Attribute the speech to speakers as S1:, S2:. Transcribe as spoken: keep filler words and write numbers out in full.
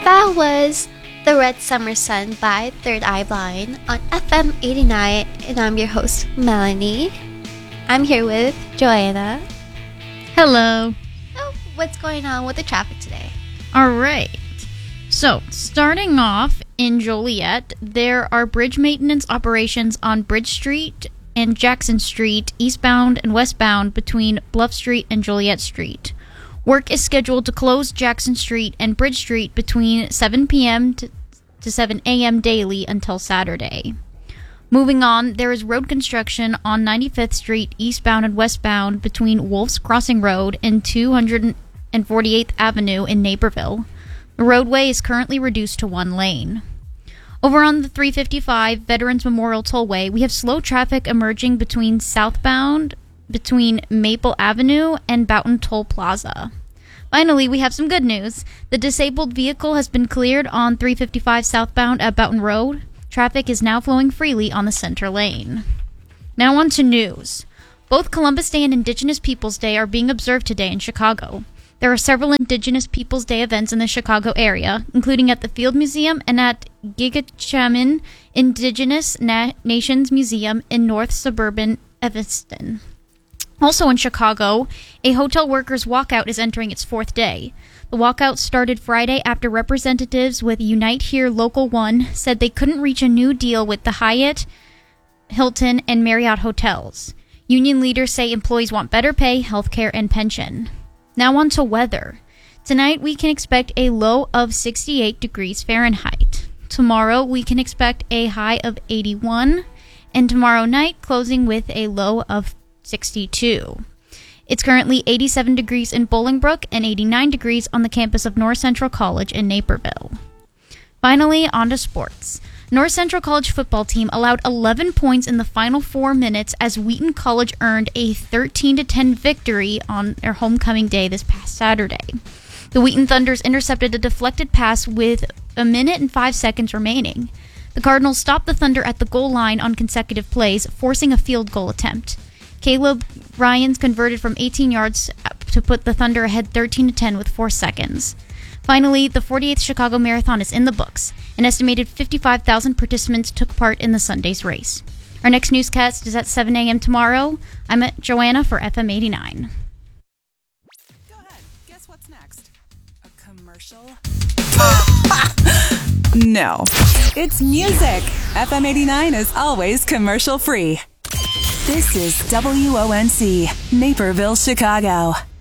S1: That was The Red Summer Sun by Third Eye Blind on F M eighty-nine, and I'm your host, Melanie. I'm here with Joanna.
S2: Hello.
S1: Oh, what's going on with the traffic today?
S2: All right. So, starting off in Joliet, there are bridge maintenance operations on Bridge Street and Jackson Street, eastbound and westbound between Bluff Street and Joliet Street. Work is scheduled to close Jackson Street and Bridge Street between seven p.m. to, to seven a.m. daily until Saturday. Moving on, there is road construction on ninety-fifth Street, eastbound and westbound between Wolf's Crossing Road and two hundred forty-eighth Avenue in Naperville. The roadway is currently reduced to one lane. Over on the three fifty-five Veterans Memorial Tollway, we have slow traffic emerging between southbound between Maple Avenue and Boughton Toll Plaza. Finally, we have some good news. The disabled vehicle has been cleared on three fifty-five southbound at Boughton Road. Traffic is now flowing freely on the center lane. Now on to news. Both Columbus Day and Indigenous Peoples Day are being observed today in Chicago. There are several Indigenous Peoples Day events in the Chicago area, including at the Field Museum and at Gigachamin Indigenous Na- Nations Museum in North Suburban Evanston. Also in Chicago, a hotel workers' walkout is entering its fourth day. The walkout started Friday after representatives with Unite Here Local one said they couldn't reach a new deal with the Hyatt, Hilton, and Marriott hotels. Union leaders say employees want better pay, healthcare, and pension. Now on to weather. Tonight we can expect a low of sixty-eight degrees Fahrenheit. Tomorrow we can expect a high of eighty-one, and tomorrow night closing with a low of sixty-two. It's currently eighty-seven degrees in Bolingbrook and eighty-nine degrees on the campus of North Central College in Naperville. Finally, on to sports. North Central College football team allowed eleven points in the final four minutes as Wheaton College earned a thirteen to ten victory on their homecoming day this past Saturday. The Wheaton Thunders intercepted a deflected pass with a minute and five seconds remaining. The Cardinals stopped the Thunder at the goal line on consecutive plays, forcing a field goal attempt. Caleb Ryans converted from eighteen yards to put the Thunder ahead thirteen to ten with four seconds. Finally, the forty-eighth Chicago Marathon is in the books. An estimated fifty-five thousand participants took part in the Sunday's race. Our next newscast is at seven a.m. tomorrow. I'm at Joanna for F M eighty-nine.
S3: Go ahead. Guess what's next? A commercial? No. It's music. F M eighty-nine is always commercial free. This is W O N C, Naperville, Chicago.